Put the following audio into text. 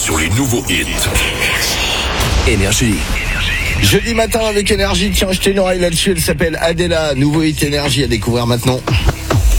sur les nouveaux hits. Énergie. Jeudi matin avec Énergie, tiens, je t'ai une oreille là-dessus, elle s'appelle Adela, nouveau hit Énergie à découvrir maintenant.